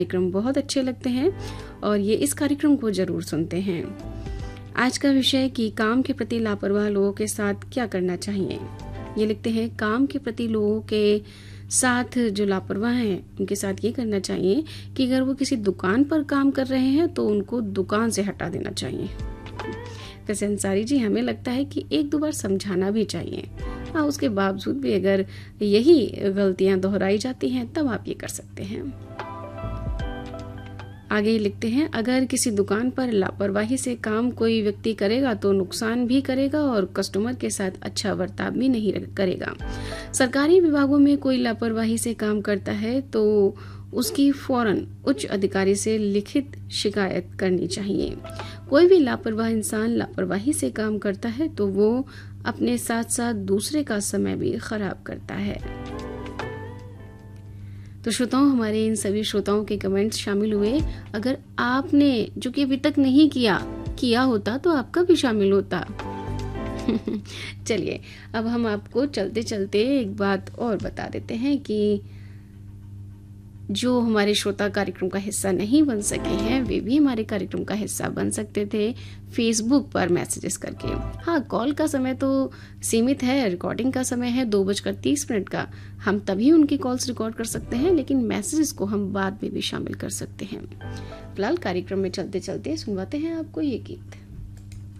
कार्यक्रम बहुत अच्छे लगते हैं और ये इस कार्यक्रम को जरूर सुनते हैं। आज का विषय कि काम के प्रति लापरवाह लोगों के साथ क्या करना चाहिए। ये लिखते हैं, काम के प्रति लोगों के साथ जो लापरवाह हैं उनके साथ ये करना चाहिए कि अगर वो किसी दुकान पर काम कर रहे हैं तो उनको दुकान से हटा देना चाहिए। वैसे अंसारी जी, हमें लगता है कि एक दो बार समझाना भी चाहिए। हाँ, उसके बावजूद भी अगर यही गलतियां दोहराई जाती हैं तब आप ये कर सकते हैं। आगे लिखते हैं, अगर किसी दुकान पर लापरवाही से काम कोई व्यक्ति करेगा तो नुकसान भी करेगा और कस्टमर के साथ अच्छा बर्ताव भी नहीं करेगा। सरकारी विभागों में कोई लापरवाही से काम करता है तो उसकी फौरन उच्च अधिकारी से लिखित शिकायत करनी चाहिए। कोई भी लापरवाह इंसान लापरवाही से काम करता है तो वो अपने साथ साथ दूसरे का समय भी खराब करता है। तो श्रोताओं, हमारे इन सभी श्रोताओं के कमेंट्स शामिल हुए। अगर आपने जो कि अभी तक नहीं किया होता तो आपका भी शामिल होता। चलिए, अब हम आपको चलते चलते एक बात और बता देते हैं कि जो हमारे श्रोता कार्यक्रम का हिस्सा नहीं बन सके हैं वे भी हमारे कार्यक्रम का हिस्सा बन सकते थे फेसबुक पर मैसेजेस करके। हाँ, कॉल का समय तो सीमित है, रिकॉर्डिंग का समय है 2:30 का। हम तभी उनकी कॉल्स रिकॉर्ड कर सकते हैं, लेकिन मैसेजेस को हम बाद में भी शामिल कर सकते हैं। फिलहाल कार्यक्रम में चलते चलते सुनवाते हैं आपको ये गीत।